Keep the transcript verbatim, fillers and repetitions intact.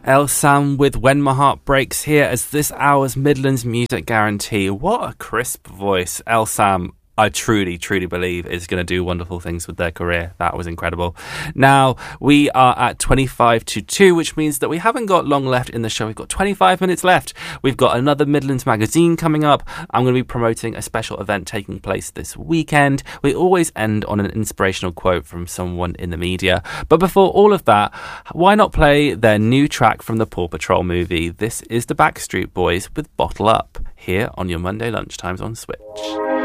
El Sam with When My Heart Breaks here as this hour's Midlands Music Guarantee. What a crisp voice. El Sam, I truly, truly believe is going to do wonderful things with their career. That was incredible. Now, we are at twenty-five to two, which means that we haven't got long left in the show. We've got twenty-five minutes left. We've got another Midlands magazine coming up. I'm going to be promoting a special event taking place this weekend. We always end on an inspirational quote from someone in the media. But before all of that, why not play their new track from the Paw Patrol movie? This is the Backstreet Boys with Bottle Up, here on your Monday lunchtimes on Switch.